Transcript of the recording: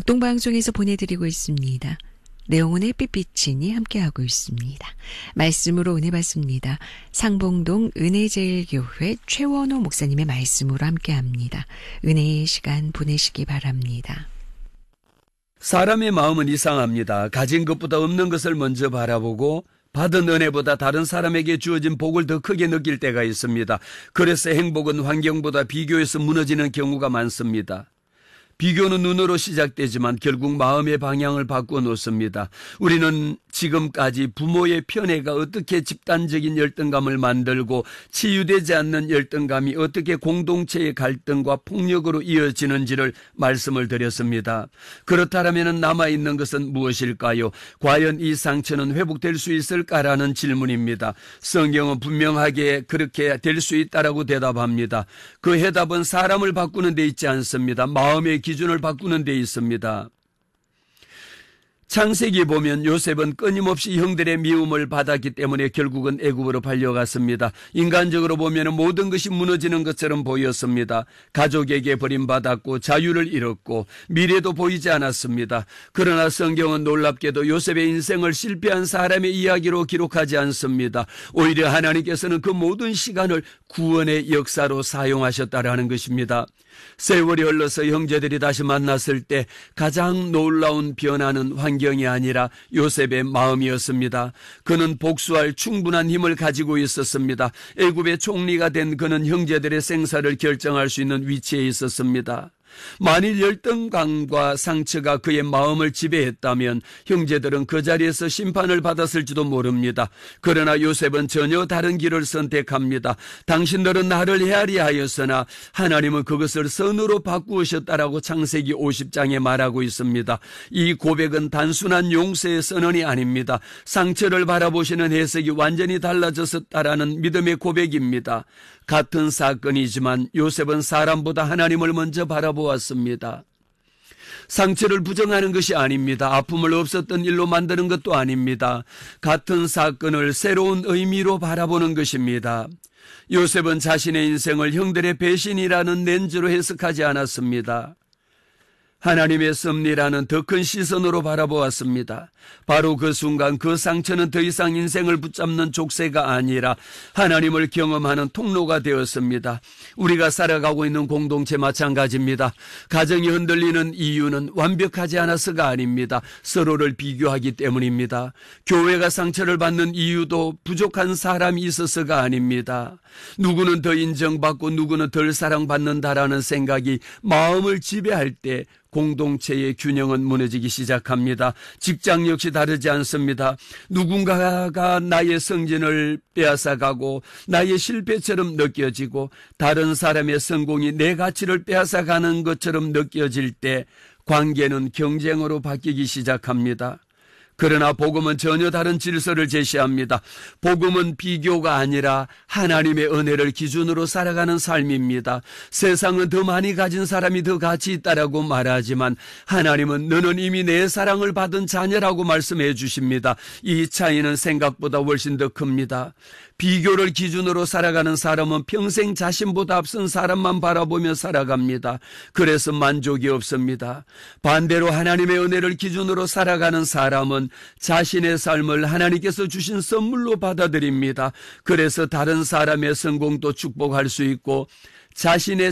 극동방송에서 보내드리고 있습니다. 내용은 햇빛비치니 함께하고 있습니다. 말씀으로 은혜 받습니다. 상봉동 은혜제일교회 최원호 목사님의 말씀으로 함께합니다. 은혜의 시간 보내시기 바랍니다. 사람의 마음은 이상합니다. 가진 것보다 없는 것을 먼저 바라보고 받은 은혜보다 다른 사람에게 주어진 복을 더 크게 느낄 때가 있습니다. 그래서 행복은 환경보다 비교해서 무너지는 경우가 많습니다. 비교는 눈으로 시작되지만 결국 마음의 방향을 바꾸어 놓습니다. 우리는 지금까지 부모의 편애가 어떻게 집단적인 열등감을 만들고 치유되지 않는 열등감이 어떻게 공동체의 갈등과 폭력으로 이어지는지를 말씀을 드렸습니다. 그렇다면 남아있는 것은 무엇일까요? 과연 이 상처는 회복될 수 있을까라는 질문입니다. 성경은 분명하게 그렇게 될 수 있다라고 대답합니다. 그 해답은 사람을 바꾸는 데 있지 않습니다. 마음의 기준을 바꾸는 데 있습니다. 창세기 보면 요셉은 끊임없이 형들의 미움을 받았기 때문에 결국은 애굽으로 팔려갔습니다. 인간적으로 보면 모든 것이 무너지는 것처럼 보였습니다. 가족에게 버림받았고 자유를 잃었고 미래도 보이지 않았습니다. 그러나 성경은 놀랍게도 요셉의 인생을 실패한 사람의 이야기로 기록하지 않습니다. 오히려 하나님께서는 그 모든 시간을 구원의 역사로 사용하셨다라는 것입니다. 세월이 흘러서 형제들이 다시 만났을 때 가장 놀라운 변화는 환경이 아니라 요셉의 마음이었습니다. 그는 복수할 충분한 힘을 가지고 있었습니다. 애굽의 총리가 된 그는 형제들의 생사를 결정할 수 있는 위치에 있었습니다. 만일 열등감과 상처가 그의 마음을 지배했다면 형제들은 그 자리에서 심판을 받았을지도 모릅니다. 그러나 요셉은 전혀 다른 길을 선택합니다. 당신들은 나를 헤아리하였으나 하나님은 그것을 선으로 바꾸셨다라고 창세기 50장에 말하고 있습니다. 이 고백은 단순한 용서의 선언이 아닙니다. 상처를 바라보시는 해석이 완전히 달라졌다라는 믿음의 고백입니다. 같은 사건이지만 요셉은 사람보다 하나님을 먼저 바라보았습니다. 상처를 부정하는 것이 아닙니다. 아픔을 없었던 일로 만드는 것도 아닙니다. 같은 사건을 새로운 의미로 바라보는 것입니다. 요셉은 자신의 인생을 형들의 배신이라는 렌즈로 해석하지 않았습니다. 하나님의 섭리라는 더 큰 시선으로 바라보았습니다. 바로 그 순간 그 상처는 더 이상 인생을 붙잡는 족쇄가 아니라 하나님을 경험하는 통로가 되었습니다. 우리가 살아가고 있는 공동체 마찬가지입니다. 가정이 흔들리는 이유는 완벽하지 않아서가 아닙니다. 서로를 비교하기 때문입니다. 교회가 상처를 받는 이유도 부족한 사람이 있어서가 아닙니다. 누구는 더 인정받고 누구는 덜 사랑받는다라는 생각이 마음을 지배할 때 공동체의 균형은 무너지기 시작합니다. 직장 역시 다르지 않습니다. 누군가가 나의 승진을 빼앗아가고 나의 실패처럼 느껴지고 다른 사람의 성공이 내 가치를 빼앗아가는 것처럼 느껴질 때 관계는 경쟁으로 바뀌기 시작합니다. 그러나 복음은 전혀 다른 질서를 제시합니다. 복음은 비교가 아니라 하나님의 은혜를 기준으로 살아가는 삶입니다. 세상은 더 많이 가진 사람이 더 가치 있다라고 말하지만 하나님은 너는 이미 내 사랑을 받은 자녀라고 말씀해 주십니다. 이 차이는 생각보다 훨씬 더 큽니다. 비교를 기준으로 살아가는 사람은 평생 자신보다 앞선 사람만 바라보며 살아갑니다. 그래서 만족이 없습니다. 반대로 하나님의 은혜를 기준으로 살아가는 사람은 자신의 삶을 하나님께서 주신 선물로 받아들입니다. 그래서 다른 사람의 성공도 축복할 수 있고 자신의